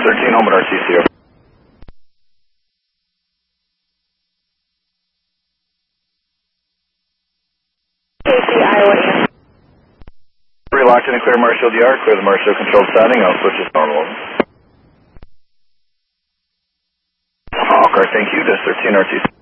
13 home at RTC. Iowa. Locked in and clear Marshall DR. Clear the Marshall controlled siding. I'll switch as normal. Hawker, thank you. Just 13 RTC.